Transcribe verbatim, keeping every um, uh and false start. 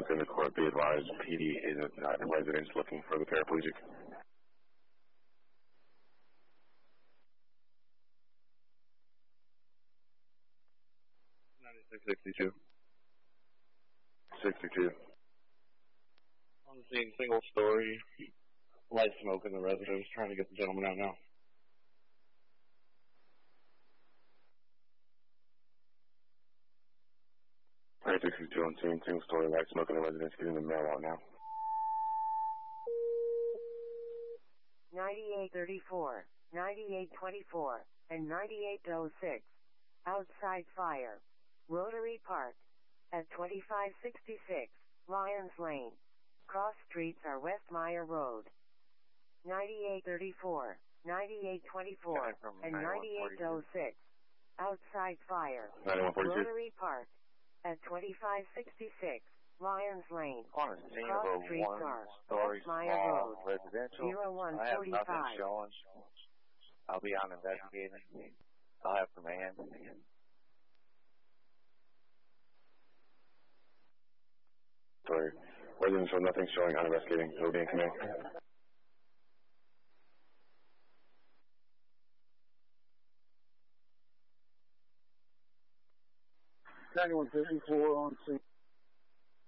within the court, be advised, P D is at a residence looking for the paraplegic. ninety-six sixty-two. sixty-two. On the scene, single story, light smoke in the residence, trying to get the gentleman out now. Alright, sixty-two on scene, single story, light smoke in the residence, getting the mail out now. ninety-eight thirty-four, ninety-eight twenty-four, and ninety-eight oh six. Outside fire. Rotary Park. At twenty-five sixty-six, Lyons Lane. Cross streets are West Meyer Road. ninety-eight thirty-four, ninety-eight twenty-four, and ninety-eight oh six. Outside fire. Rotary Park. At twenty-five sixty-six, Lyons Lane. On a scene Cross of a streets are one-story West Meyer small Road. residential. zero one I have nothing forty-five. showing. I'll be on investigating. I'll have command. Sorry. Residents show nothing showing on investigating. Will be in command. ninety-one fifty-four on scene.